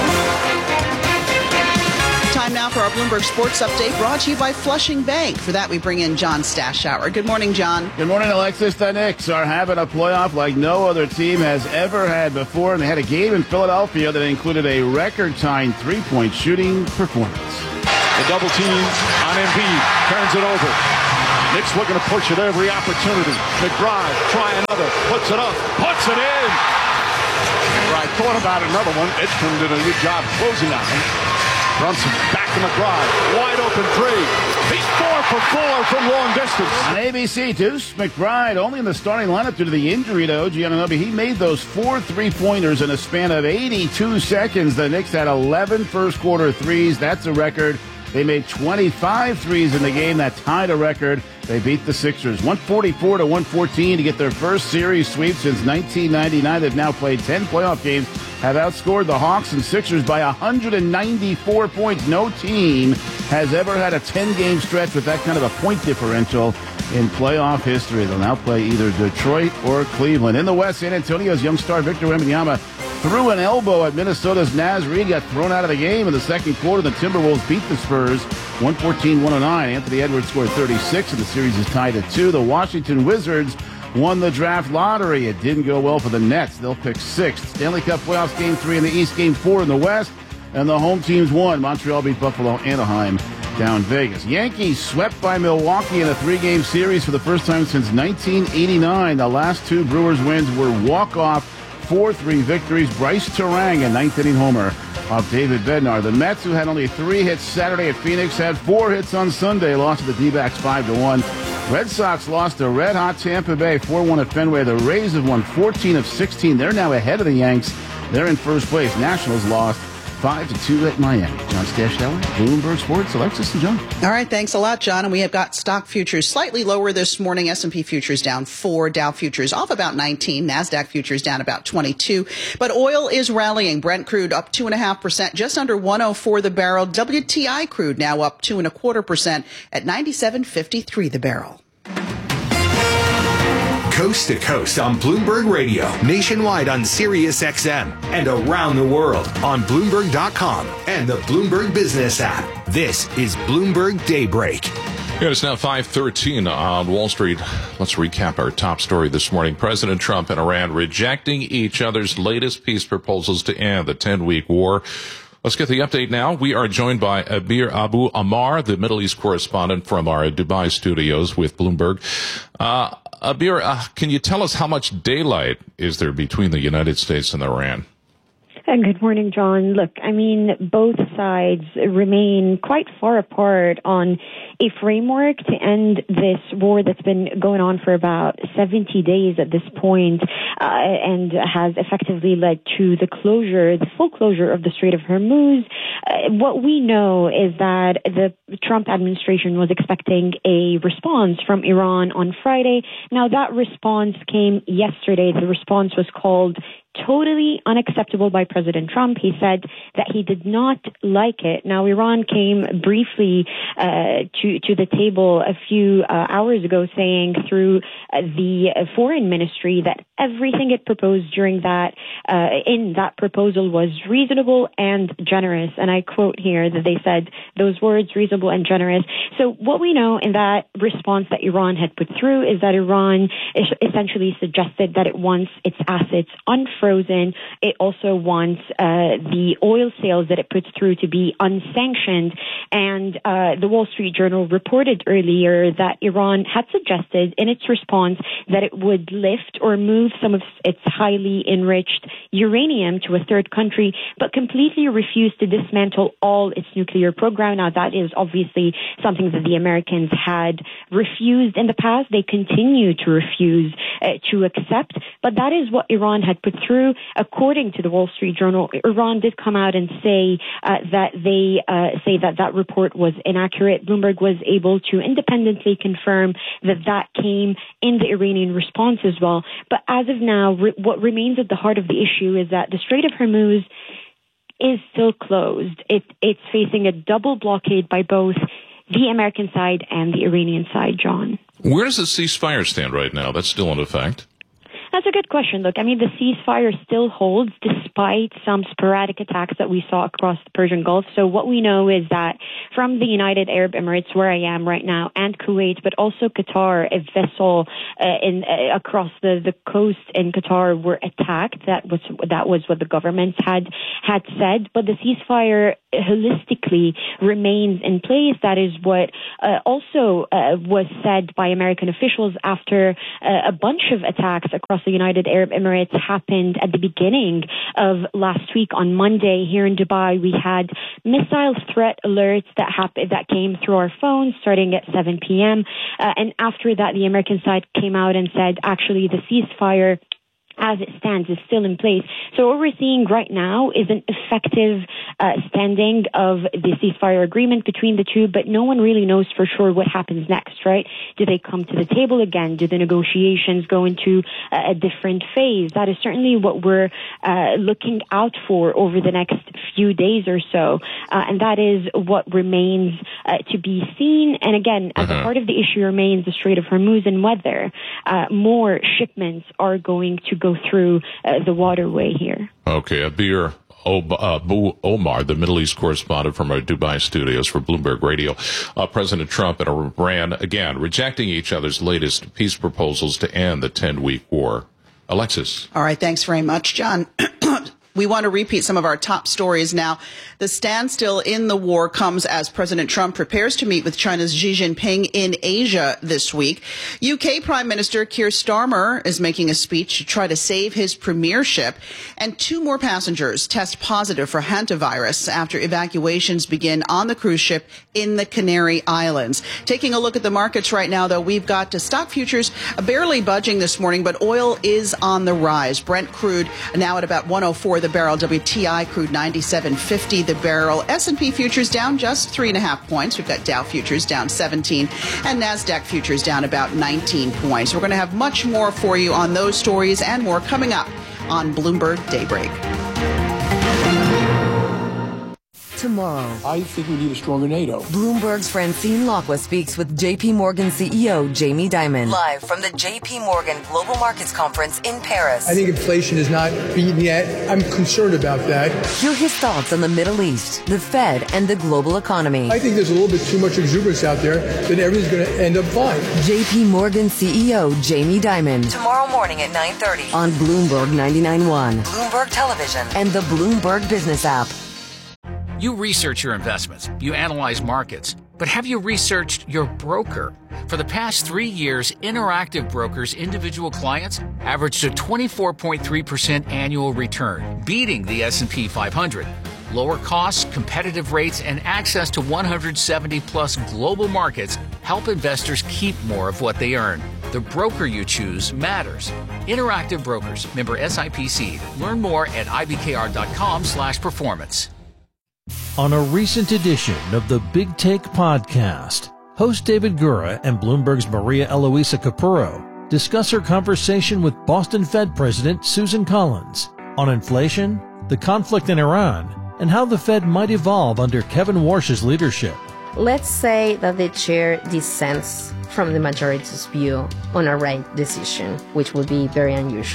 Time now for our Bloomberg Sports Update, brought to you by Flushing Bank. For that, we bring in John Stashower. Good morning, John. Good morning, Alexis. The Knicks are having a playoff like no other team has ever had before, and they had a game in Philadelphia that included a record-tying three-point shooting performance. The double team on Embiid turns it over. Knicks looking to push it every opportunity. McBride, try another, puts it up, puts it in. McBride thought about another one. Edgecombe did a good job closing on him. Brunson back to McBride. Wide open three. He's 4 for 4 from long distance. On ABC, Deuce McBride only in the starting lineup due to the injury to OG Anunoby. He made those 4 3-pointers in a span of 82 seconds. The Knicks had 11 first-quarter threes. That's a record. They made 25 threes in the game. That tied a record. They beat the Sixers 144-114 to get their first series sweep since 1999. They've now played 10 playoff games, have outscored the Hawks and Sixers by 194 points. No team has ever had a 10-game stretch with that kind of a point differential in playoff history. They'll now play either Detroit or Cleveland. In the West, San Antonio's young star Victor Wembanyama threw an elbow at Minnesota's Naz Reid, got thrown out of the game in the second quarter. The Timberwolves beat the Spurs 114-109. Anthony Edwards scored 36, and the series is tied at 2. The Washington Wizards won the draft lottery. It didn't go well for the Nets. They'll pick 6th. Stanley Cup playoffs, Game 3 in the East, Game 4 in the West. And the home teams won. Montreal beat Buffalo, Anaheim down Vegas. Yankees swept by Milwaukee in a 3-game series for the first time since 1989. The last 2 Brewers wins were walk-off 4-3 victories. Bryce Turang, a 9th-inning homer of David Bednar. The Mets, who had only 3 hits Saturday at Phoenix, had 4 hits on Sunday, lost to the D-backs 5-1. Red Sox lost to red-hot Tampa Bay 4-1 at Fenway. The Rays have won 14 of 16. They're now ahead of the Yanks. They're in first place. Nationals lost 5-2 at Miami. John Stashower, Bloomberg Sports, Alexis and John. All right, thanks a lot, John. And we have got stock futures slightly lower this morning. S&P futures down 4, Dow futures off about 19, NASDAQ futures down about 22. But oil is rallying. Brent crude up 2.5%, just under 104 the barrel. WTI crude now up 2.25% at 97.53 the barrel. Coast to coast on Bloomberg Radio, nationwide on Sirius XM, and around the world on Bloomberg.com and the Bloomberg Business app. This is Bloomberg Daybreak. Yeah, it's now 5:13 on Wall Street. Let's recap our top story this morning. President Trump and Iran rejecting each other's latest peace proposals to end the 10-week war. Let's get the update now. We are joined by Abir Abu Ammar, the Middle East correspondent from our Dubai studios with Bloomberg. Abir, can you tell us how much daylight is there between the United States and Iran? Good morning, John. Look, I mean, both sides remain quite far apart on a framework to end this war that's been going on for about 70 days at this point, and has effectively led to the full closure of the Strait of Hormuz. What we know is that the Trump administration was expecting a response from Iran on Friday. Now, that response came yesterday. The response was called totally unacceptable by President Trump. He said that he did not like it. Now, Iran came briefly to the table a few hours ago, saying through the foreign ministry that everything it proposed during that in that proposal was reasonable and generous. And I quote here that they said those words, reasonable and generous. So what we know in that response that Iran had put through is that Iran essentially suggested that it wants its assets unfrozen frozen. It also wants the oil sales that it puts through to be unsanctioned. And the Wall Street Journal reported earlier that Iran had suggested in its response that it would lift or move some of its highly enriched uranium to a third country, but completely refused to dismantle all its nuclear program. Now, that is obviously something that the Americans had refused in the past. They continue to refuse to accept, but that is what Iran had put through. According to the Wall Street Journal, Iran did come out and say that they say that that report was inaccurate. Bloomberg was able to independently confirm that that came in the Iranian response as well. But as of now, what remains at the heart of the issue is that the Strait of Hormuz is still closed. It's facing a double blockade by both the American side and the Iranian side, John. Where does the ceasefire stand right now? That's still in effect. That's a good question. Look, I mean, the ceasefire still holds despite some sporadic attacks that we saw across the Persian Gulf. So what we know is that from the United Arab Emirates, where I am right now, and Kuwait, but also Qatar, a vessel across the coast in Qatar were attacked. That was what the government had said. But the ceasefire holistically remains in place. That is what also was said by American officials after a bunch of attacks across the United Arab Emirates happened at the beginning of last week. On Monday here in Dubai, we had missile threat alerts that came through our phones starting at 7 p.m. And after that, the American side came out and said, actually, the ceasefire as it stands is still in place. So what we're seeing right now is an effective standing of the ceasefire agreement between the two, but no one really knows for sure what happens next, right? Do they come to the table again? Do the negotiations go into a different phase? That is certainly what we're looking out for over the next few days or so. And that is what remains to be seen. And again, at the heart of the issue remains the Strait of Hormuz and whether more shipments are going to go through the waterway here. Okay, Abir Abu Omar, the Middle East correspondent from our Dubai studios for Bloomberg Radio. President Trump and Iran, again, rejecting each other's latest peace proposals to end the 10-week war. Alexis. All right, thanks very much, John. We want to repeat some of our top stories now. The standstill in the war comes as President Trump prepares to meet with China's Xi Jinping in Asia this week. UK Prime Minister Keir Starmer is making a speech to try to save his premiership. And 2 more passengers test positive for hantavirus after evacuations begin on the cruise ship in the Canary Islands. Taking a look at the markets right now, though, we've got stock futures barely budging this morning, but oil is on the rise. Brent crude now at about 104 the barrel. WTI crude 97.50 the barrel. S&P futures down just 3.5 points. We've got Dow futures down 17 and NASDAQ futures down about 19 points. We're going to have much more for you on those stories and more coming up on Bloomberg Daybreak. Tomorrow, I think we need a stronger NATO. Bloomberg's Francine Lacqua speaks with JP Morgan CEO Jamie Dimon. Live from the JP Morgan Global Markets Conference in Paris. I think inflation is not beaten yet. I'm concerned about that. Hear his thoughts on the Middle East, the Fed, and the global economy. I think there's a little bit too much exuberance out there that everything's going to end up fine. JP Morgan CEO Jamie Dimon. Tomorrow morning at 9:30 on Bloomberg 99.1, Bloomberg Television, and the Bloomberg Business app. You research your investments, you analyze markets, but have you researched your broker? For the past 3 years, Interactive Brokers' individual clients averaged a 24.3% annual return, beating the S&P 500. Lower costs, competitive rates, and access to 170-plus global markets help investors keep more of what they earn. The broker you choose matters. Interactive Brokers, member SIPC. Learn more at ibkr.com/performance. On a recent edition of the Big Take podcast, host David Gura and Bloomberg's Maria Eloisa Capurro discuss her conversation with Boston Fed President Susan Collins on inflation, the conflict in Iran, and how the Fed might evolve under Kevin Warsh's leadership. Let's say that the chair dissents from the majority's view on a rate decision, which would be very unusual.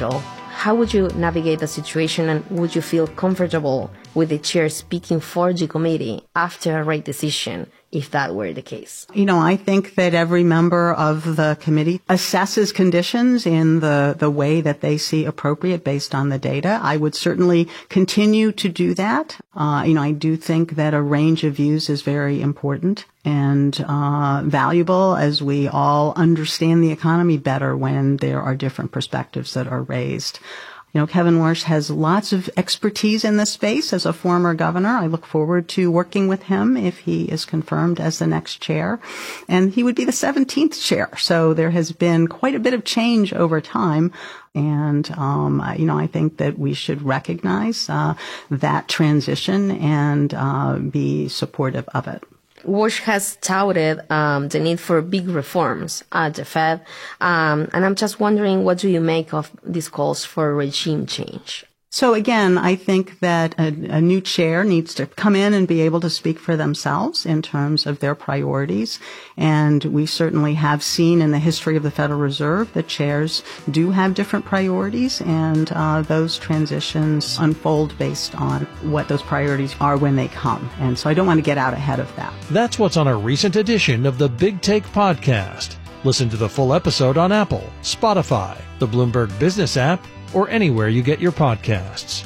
How would you navigate the situation, and would you feel comfortable with the chair speaking for the committee after a rate decision, if that were the case? I think that every member of the committee assesses conditions in the way that they see appropriate based on the data. I would certainly continue to do that. I do think that a range of views is very important and valuable as we all understand the economy better when there are different perspectives that are raised. Kevin Warsh has lots of expertise in this space as a former governor. I look forward to working with him if he is confirmed as the next chair. And he would be the 17th chair. So there has been quite a bit of change over time. And, I think that we should recognize that transition and be supportive of it. Warsh has touted the need for big reforms at the Fed, and I'm just wondering, what do you make of these calls for regime change? So again, I think that a new chair needs to come in and be able to speak for themselves in terms of their priorities. And we certainly have seen in the history of the Federal Reserve that chairs do have different priorities, and those transitions unfold based on what those priorities are when they come. And so I don't want to get out ahead of that. That's what's on a recent edition of the Big Take Podcast. Listen to the full episode on Apple, Spotify, the Bloomberg Business app, or anywhere you get your podcasts.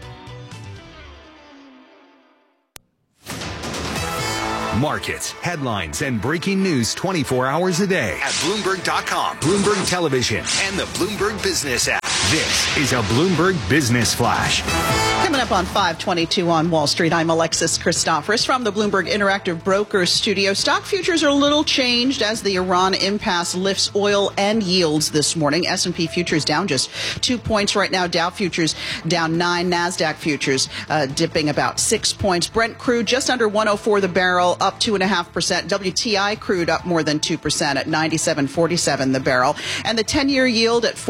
Markets, headlines, and breaking news 24 hours a day at Bloomberg.com, Bloomberg Television, and the Bloomberg Business app. This is a Bloomberg Business Flash. Coming up on 522 on Wall Street, I'm Alexis Christoforous from the Bloomberg Interactive Brokers studio. Stock futures are a little changed as the Iran impasse lifts oil and yields this morning. S&P futures down just 2 points right now. Dow futures down 9. NASDAQ futures dipping about 6 points. Brent crude just under 104 the barrel, up 2.5%. WTI crude up more than 2% at 97.47 the barrel. And the 10-year yield at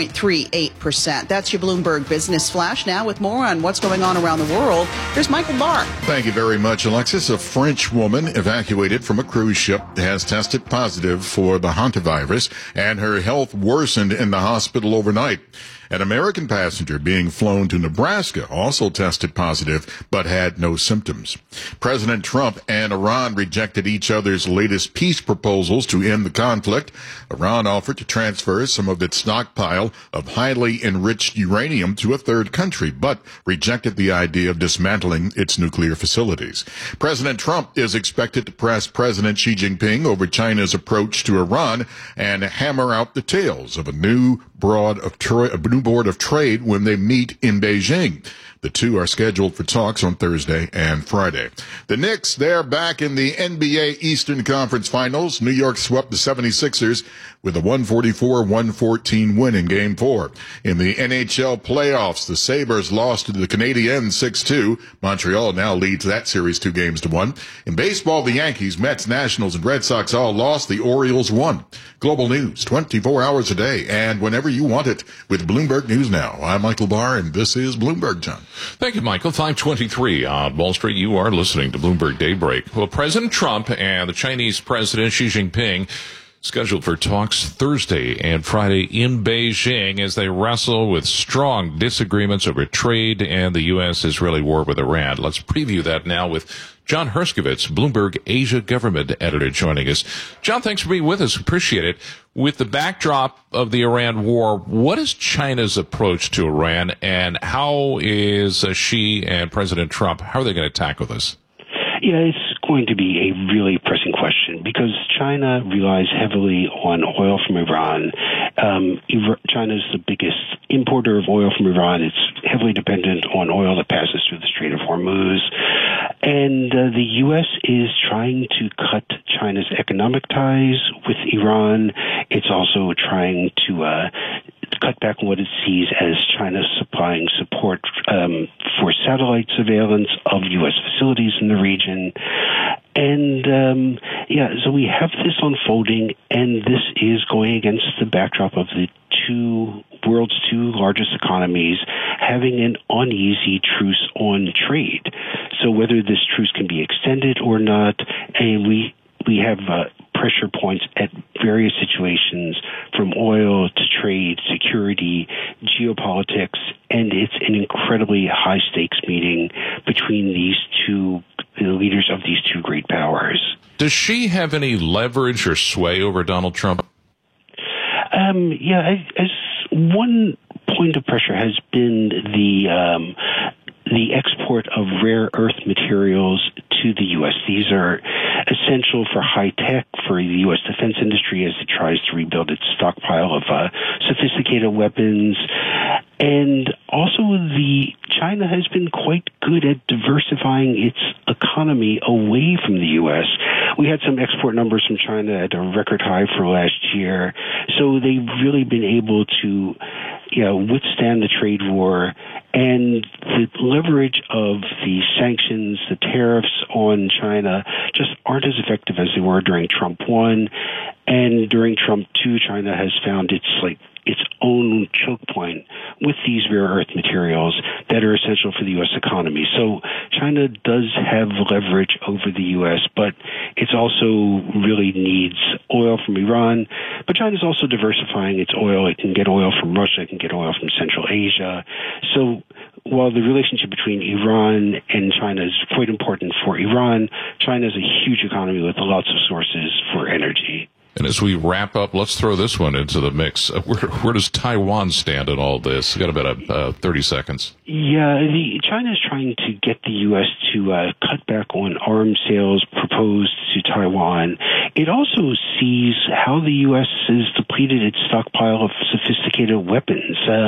4.38%. That's your Bloomberg Business Flash. Now with more on what's going on around the world, here's Michael Barr. Thank you very much, Alexis. A French woman evacuated from a cruise ship has tested positive for the hantavirus, and her health worsened in the hospital overnight. An American passenger being flown to Nebraska also tested positive but had no symptoms. President Trump and Iran rejected each other's latest peace proposals to end the conflict. Iran offered to transfer some of its stockpile of highly enriched uranium to a third country, but rejected the idea of dismantling its nuclear facilities. President Trump is expected to press President Xi Jinping over China's approach to Iran and hammer out the details of a new board of trade when they meet in Beijing. The two are scheduled for talks on Thursday and Friday. The Knicks, they're back in the NBA Eastern Conference Finals. New York swept the 76ers with a 144-114 win in Game 4. In the NHL playoffs, the Sabres lost to the Canadiens 6-2. Montreal now leads that series 2-1. In baseball, the Yankees, Mets, Nationals, and Red Sox all lost. The Orioles won. Global news 24 hours a day and whenever you want it with Bloomberg News Now. I'm Michael Barr, and this is Bloomberg Time. Thank you, Michael. 523 on Wall Street. You are listening to Bloomberg Daybreak. Well, President Trump and the Chinese President Xi Jinping scheduled for talks Thursday and Friday in Beijing as they wrestle with strong disagreements over trade and the U.S.-Israeli war with Iran. Let's preview that now with John Herskovitz, Bloomberg Asia Government Editor, joining us. John, thanks for being with us. Appreciate it. With the backdrop of the Iran war, what is China's approach to Iran, and how is Xi and President Trump, how are they going to tackle this? Yeah, it's going to be a really pressing question because China relies heavily on oil from Iran. China is the biggest importer of oil from Iran. It's heavily dependent on oil that passes through the Strait of Hormuz. And the U.S. is trying to cut China's economic ties with Iran. It's also trying to cut back on what it sees as China supplying support for satellite surveillance of U.S. facilities in the region. And, so we have this unfolding, and this is going against the backdrop of the world's two largest economies having an uneasy truce on trade. So whether this truce can be extended or not, and we have pressure points at various situations, from oil to trade, security, geopolitics, and it's an incredibly high-stakes meeting between the leaders of these two great powers. Does she have any leverage or sway over Donald Trump? As one point of pressure has been the export of rare earth materials to the U.S. These are essential for high tech, for the U.S. defense industry as it tries to rebuild its stockpile of sophisticated weapons. And also China has been quite good at diversifying its economy away from the U.S. We had some export numbers from China at a record high for last year. So they've really been able to, withstand the trade war, and the leverage of the sanctions, the tariffs on China just aren't as effective as they were during Trump 1. And during Trump 2, China has found its own choke point with these rare earth materials that are essential for the U.S. economy. So China does have leverage over the U.S., but it also really needs oil from Iran. But China's also diversifying its oil. It can get oil from Russia. It can get oil from Central Asia. So while the relationship between Iran and China is quite important for Iran, China is a huge economy with lots of sources for energy. And as we wrap up, let's throw this one into the mix. Where does Taiwan stand in all this? We've got about 30 seconds. Yeah, China is trying to get the U.S. to cut back on arms sales proposed to Taiwan. It also sees how the U.S. has depleted its stockpile of sophisticated weapons.